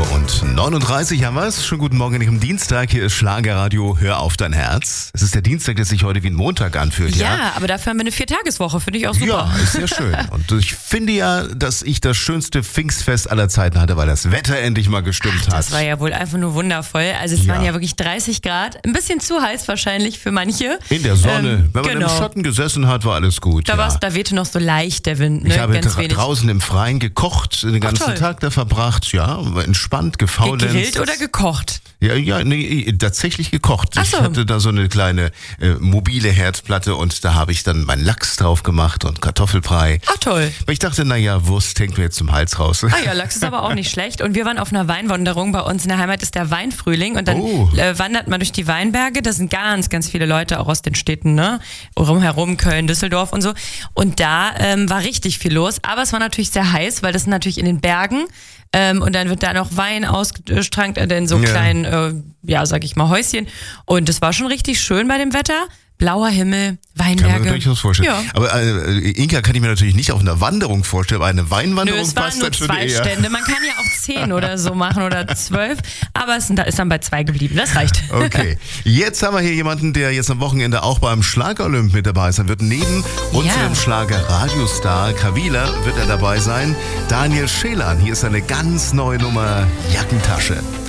8:39 haben wir es. Schönen guten Morgen an diesem Dienstag. Hier ist Schlagerradio, hör auf dein Herz. Es ist der Dienstag, der sich heute wie ein Montag anfühlt. Ja, aber dafür haben wir eine 4-Tageswoche, finde ich auch super. Ja, ist sehr schön. Und ich finde ja, dass ich das schönste Pfingstfest aller Zeiten hatte, weil das Wetter endlich mal gestimmt hat. Das war ja wohl einfach nur wundervoll. Also es waren ja wirklich 30 Grad. Ein bisschen zu heiß wahrscheinlich für manche. In der Sonne. Wenn man im Schatten gesessen hat, war alles gut. Da wehte noch so leicht der Wind. Ne? Ich habe draußen im Freien gekocht, den ganzen Tag da verbracht. Ja, entspannt, gefaulenzt. Gegrillt oder gekocht? Ja, nee, tatsächlich gekocht. Ach so. Ich hatte da so eine kleine mobile Herdplatte und da habe ich dann meinen Lachs drauf gemacht und Kartoffelbrei. Ach toll. Weil ich dachte, naja, Wurst hängt mir jetzt zum Hals raus. Ah ja, Lachs ist aber auch nicht schlecht. Und wir waren auf einer Weinwanderung. Bei uns in der Heimat ist der Weinfrühling und dann wandert man durch die Weinberge. Da sind ganz, ganz viele Leute auch aus den Städten, ne? Rumherum, Köln, Düsseldorf und so. Und da war richtig viel los. Aber es war natürlich sehr heiß, weil das ist natürlich in den Bergen. Und dann wird da noch Wein ausgestrankt in so kleinen, sag ich mal, Häuschen. Und es war schon richtig schön bei dem Wetter. Blauer Himmel, Weinberge. Kann man mir durchaus vorstellen. Ja. Aber Inka kann ich mir natürlich nicht auf einer Wanderung vorstellen, aber eine Weinwanderung passt dann schon eher. Es waren nur 2 Stände. Man kann ja auch 10 oder so machen oder 12. Aber es ist dann bei 2 geblieben. Das reicht. Okay. Jetzt haben wir hier jemanden, der jetzt am Wochenende auch beim Schlager-Olymp mit dabei sein wird. Neben unserem Schlager-Radiostar Kavila wird er dabei sein. Daniel Schelan. Hier ist eine ganz neue Nummer, Jackentasche.